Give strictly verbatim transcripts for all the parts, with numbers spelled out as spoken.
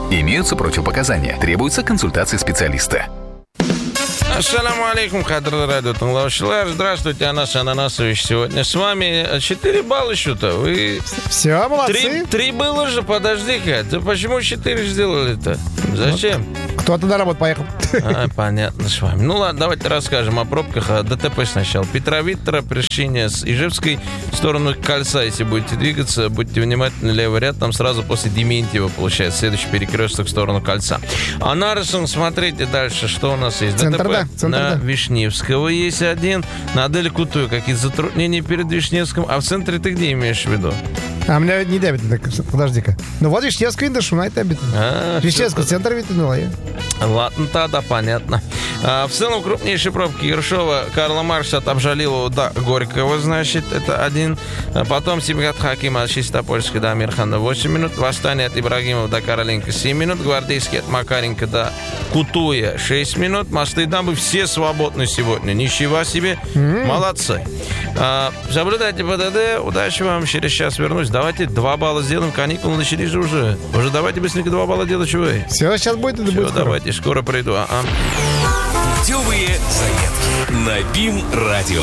Имеются противопоказания. Требуется консультация специалиста. Ассаламу алейкум, кадры радио Тунлаушилар. Здравствуйте, Анас Ананасович. Сегодня с вами четыре балла счета. Вы... Все, молодцы. Три, три было же, подожди-ка. Ты почему четыре сделали-то? Зачем? Кто-то на работу поехал. А, понятно с вами. Ну ладно, давайте расскажем о пробках. О ДТП сначала. Петра Виттера, прощение с Ижевской в сторону Кольца. Если будете двигаться, будьте внимательны. Левый ряд, там сразу после Дементьева получается. Следующий перекресток в сторону Кольца. А Нарышин, смотрите дальше, что у нас есть. Центр, ДТП да, центр, на да. Вишневского есть один. На Адель Кутую какие-то затруднения перед Вишневским. А в центре ты где имеешь в виду? А меня не дебит, подожди-ка. Ну вот Вишневская, да, шумает дебит. А, Вишневская, центр витянула. Ладно, тогда понятно. А, в целом, крупнейшие пробки Ершова, Карла Маркса от Обжалилова до Горького, значит, это один. А потом Симгат Хакима от Чистопольска до Амирхана восемь минут. Восстание от Ибрагимова до Короленко семь минут. Гвардейский от Макаренко до Кутуя шесть минут. Мосты и дамбы все свободны сегодня. Ничего себе. Mm-hmm. Молодцы. А, соблюдайте ПДД. Удачи вам. Через час вернусь. Давайте два балла сделаем. Каникулы начались же уже. Уже давайте быстренько два балла делать, что вы. Все, сейчас будет, это Все, будет давайте, скоро приду. А-а. Путевые заметки на БИМ-радио.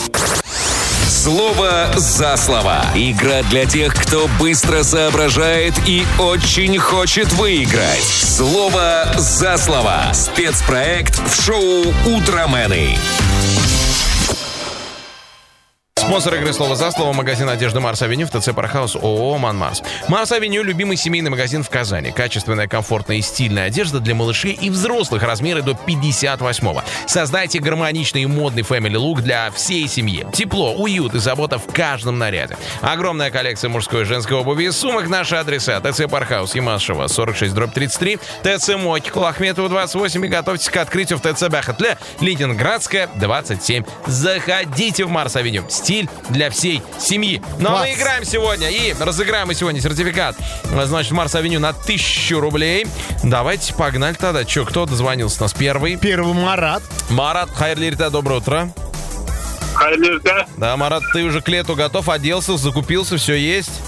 Слово за слово. Игра для тех, кто быстро соображает и очень хочет выиграть. Слово за слово. Спецпроект в шоу «Утромены». Спонсор игры «Слово за слово» — магазин одежды «Марс Авеню» в ТЦ «Пархаус» ООО «Ман Марс». «Марс Авеню» — любимый семейный магазин в Казани. Качественная, комфортная и стильная одежда для малышей и взрослых, размеры до пятьдесят восьмого. Создайте гармоничный и модный фэмили-лук для всей семьи. Тепло, уют и забота в каждом наряде. Огромная коллекция мужской и женской обуви и сумок. Наши адреса: ТЦ «Пархаус», Ямашева, сорок шесть дробь тридцать три, ТЦ «Мойки», Кулахметова, двадцать восемь. И готовьтесь к открытию в ТЦ «Бахатле», Ленинградская, двадцать семь. Заходите в «Марс Авеню». Стиль для всей семьи. Но Класс. мы играем сегодня и разыграем мы сегодня сертификат, значит, в «Марс Авеню» на тысячу рублей. Давайте, погнали тогда. Че, кто дозвонился у нас первый? Первый Марат. Марат, хайрлирта, доброе утро. Хайрлирта. Да, Марат, ты уже к лету готов, оделся, закупился, все есть?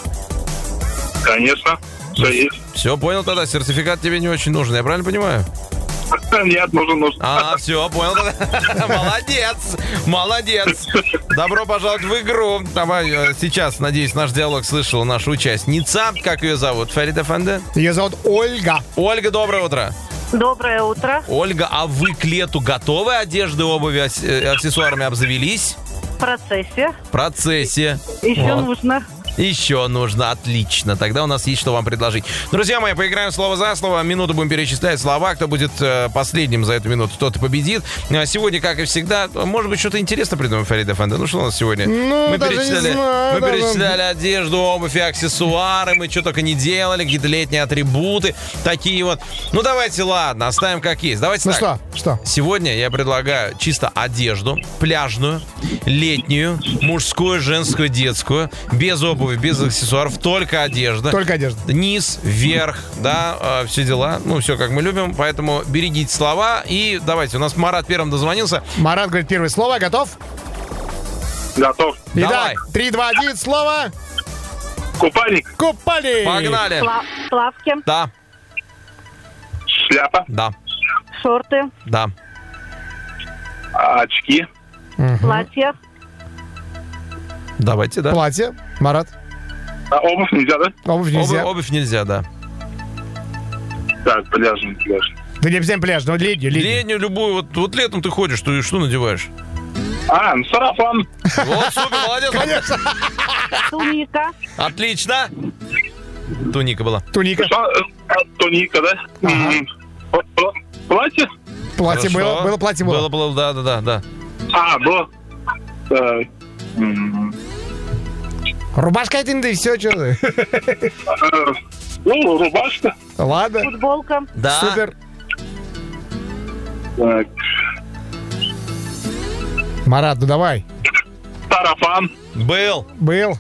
Конечно, все есть. Все, понял тогда, сертификат тебе не очень нужен, я правильно понимаю? Нет, нужен, нужен. А, все, понял. Молодец, молодец. Добро пожаловать в игру. Давай, сейчас, надеюсь, наш диалог слышала наша участница. Как ее зовут, Фарид Эфенди? Ее зовут Ольга. Ольга, доброе утро. Доброе утро. Ольга, а вы к лету готовы? Одежды, обуви, аксессуарами обзавелись? В процессе. В процессе. Еще Вот. нужно. Еще нужно, отлично. Тогда у нас есть что вам предложить. Друзья мои, поиграем слово за слово. Минуту будем перечислять слова. Кто будет э, последним за эту минуту, тот и победит. А сегодня, как и всегда, может быть, что-то интересно придумаем, Фарид Эфенди. Ну, что у нас сегодня? Ну, мы даже перечисляли, не знаю, мы да, перечисляли да. одежду, обувь и аксессуары. Мы что только не делали. Какие-то летние атрибуты. Такие вот. Ну, давайте, ладно, оставим как есть. Давайте Ну так. что, что? Сегодня я предлагаю чисто одежду, пляжную, летнюю, мужскую, женскую, детскую, без обуви, без аксессуаров, только одежда. Только одежда. Низ, вверх, да, э, все дела, ну, все как мы любим, поэтому берегите слова. И давайте, у нас Марат первым дозвонился. Марат говорит первое слово. Готов? Готов. Давай. Итак, три, два, один, слово. Купальник. Купали. Погнали. Пла- плавки, Да, Шляпа. да, шорты, да. Очки. платье, Давайте, да. Платье. Марат. А, обувь нельзя, да? Обувь Обувь, нельзя. обувь нельзя, да. Так, пляжный, пляж. Да не обязательно пляж, но летнюю, летнюю. Летнюю любую, вот, вот летом ты ходишь, ты что надеваешь? А, ну, сарафан. Вот, супер, молодец. Конечно. туника, Отлично. Туника была. Туника. Что? А, Туника, да? М, п- п- Платье? Платье Хорошо. было, было платье было. Было, было, да, да, да, да. А, было. Так. М, Рубашка один, да и все, что ты. э, Ну, рубашка. Ладно. футболка, Да. Супер. Так. Марат, ну давай. Сарафан. Был. Был.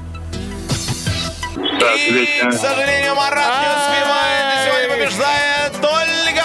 Так, И, летняя. к сожалению, Марат не успевает. И сегодня побеждает Ольга.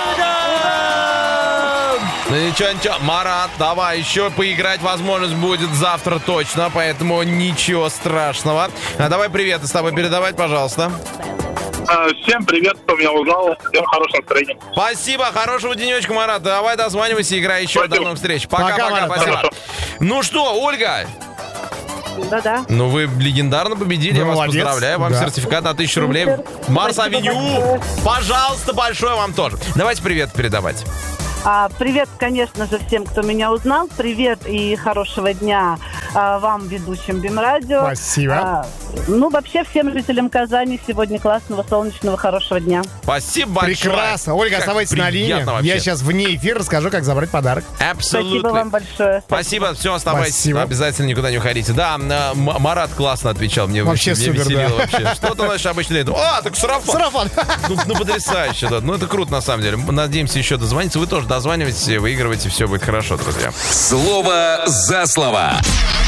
Ну ничего, ничего. Марат, давай, еще поиграть возможность будет завтра точно, поэтому ничего страшного. А давай привет с тобой передавать, пожалуйста. А, Всем привет, кто меня узнал. Всем хорошего настроения. Спасибо, хорошего денечка, Марат. Давай дозванивайся, играй еще. Пойдем. До новых встреч. Пока-пока, Пока, Марат. спасибо. Хорошо. Ну что, Ольга, Да-да. ну вы легендарно победили. Я вас Молодец. поздравляю. Вам Да. сертификат на тысячу рублей. Супер. Марс-авеню. Спасибо Пожалуйста, большое вам тоже. Давайте привет передавать. А, привет, конечно же, всем, кто меня узнал. Привет и хорошего дня а, вам, ведущим БИМ-радио. Спасибо. А, ну, вообще, всем жителям Казани сегодня классного, солнечного, хорошего дня. Спасибо большое. Прекрасно. Ольга, Как оставайтесь на линии. приятно вообще. Я сейчас вне эфира расскажу, как забрать подарок. Спасибо Absolutely. вам большое. Спасибо, все, оставайтесь. Спасибо. Обязательно никуда не уходите. Да, э, М- Марат классно отвечал. Мне Вообще мне супер, веселило да. вообще. Что-то наш обычно лет. А, так сарафан. Сарафан. Ну, ну, потрясающе, да. Ну, это круто, на самом деле. Надеемся еще дозвониться. Вы тоже дозваниваетесь, выигрываете, все будет хорошо, друзья. Слово за слово.